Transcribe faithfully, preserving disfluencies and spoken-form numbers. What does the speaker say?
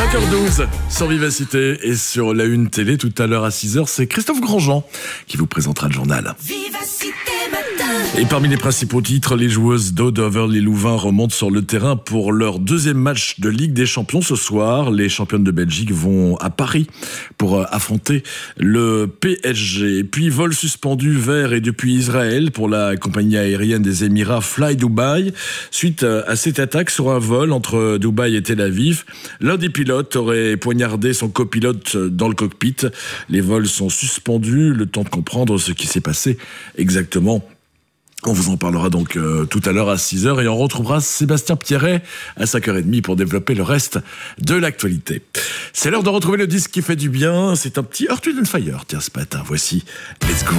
cinq heures douze sur Vivacité et sur la Une Télé. Tout à l'heure à six heures, c'est Christophe Grandjean qui vous présentera le journal. Vivacité matin. Et parmi les principaux titres, les joueuses d'Audover-les-Louvains remontent sur le terrain pour leur deuxième match de Ligue des Champions ce soir. Les championnes de Belgique vont à Paris pour affronter le P S G. Et puis vol suspendu vers et depuis Israël pour la compagnie aérienne des Émirats Fly Dubai. Suite à cette attaque sur un vol entre Dubaï et Tel Aviv, l'un des pilotes aurait poignardé son copilote dans le cockpit. Les vols sont suspendus, le temps de comprendre ce qui s'est passé exactement. On vous en parlera donc euh, tout à l'heure à six heures et on retrouvera Sébastien Pierret à cinq heures trente pour développer le reste de l'actualité. C'est l'heure de retrouver le disque qui fait du bien. C'est un petit Earth, Wind and Fire. Tiens, ce matin, voici Let's Go.